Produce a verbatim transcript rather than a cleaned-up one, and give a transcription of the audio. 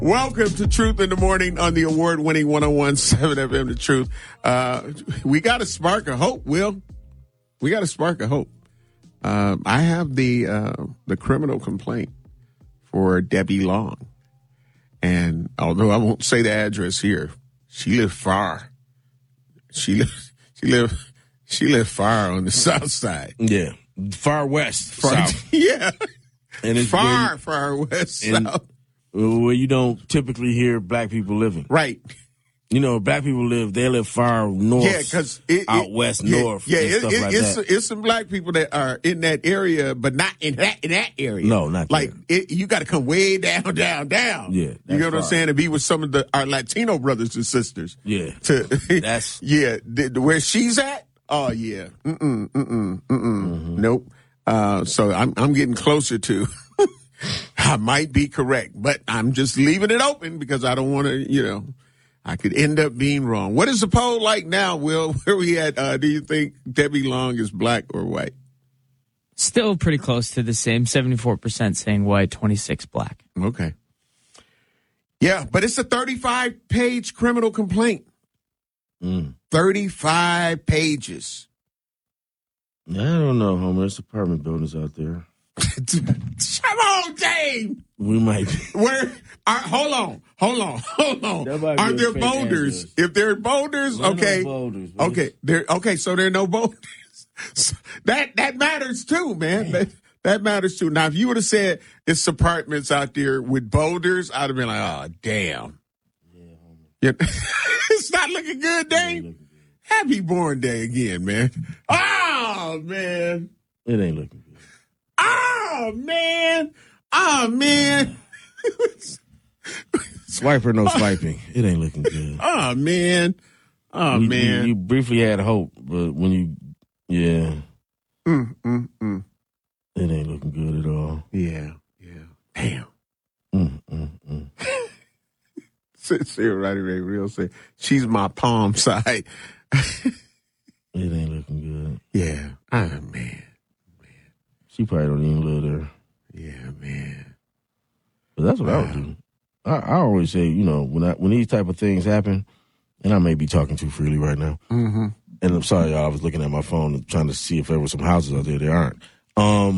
Welcome to Truth in the Morning on the award-winning one oh one point seven F M, The Truth. Uh, we got a spark of hope, Will. We got a spark of hope. Um, I have the uh, the criminal complaint for Debbie Long. And although I won't say the address here, she lived far. She lived, she lived, she lived far on the south side. Yeah. Far west. Far, south. Yeah. And it's far, where, far west, and, south. Where you don't typically hear black people living. Right. You know, black people live, they live far north. Yeah, because out it, west, yeah, north, yeah, and it, stuff it, like it's, that. It's some black people that are in that area, but not in that in that area. No, not like it, you got to come way down, down, down. Yeah, you know what far. I'm saying? To be with some of the our Latino brothers and sisters. Yeah, to that's yeah. The, the, where she's at? Oh yeah. Mm-mm, mm-mm, mm-mm. Mm-hmm. Nope. Uh, so I'm I'm getting closer to. I might be correct, but I'm just leaving it open because I don't want to, you know, I could end up being wrong. What is the poll like now, Will? Where we at? Uh, do you think Debbie Long is black or white? Still pretty close to the same. seventy-four percent saying white, twenty-six black. Okay. Yeah, but it's a thirty-five page criminal complaint. Mm. thirty-five pages. I don't know, Homer. There's apartment buildings out there. Come on, Dave. We might be. Where? Are, hold on, hold on, hold on. Are there boulders? Address. If there are boulders, there okay, no boulders, okay, there. Okay, so there are no boulders. So that that matters too, man. That, that matters too. Now, if you would have said it's apartments out there with boulders, I'd have been like, oh, damn. Yeah, yeah. It's not looking good, Dave. Looking good. Happy born day again, man. Oh man, it ain't looking good. Oh, man. Oh, man. Swiper, no swiping. It ain't looking good. Oh, man. Oh, we, man. You, you briefly had hope, but when you, yeah. Mm, mm, mm. It ain't looking good at all. Yeah, yeah. Damn. Mm, mm, mm. Sarah Roddy Ray Real say, she's my palm side. It ain't looking good. Yeah. Oh, man. She probably don't even live there. Yeah, man. But that's what wow. I would do. I, I always say, you know, when I, when these type of things happen, and I may be talking too freely right now, mm-hmm. and I'm sorry, y'all, I was looking at my phone and trying to see if there were some houses out there. There aren't. Um,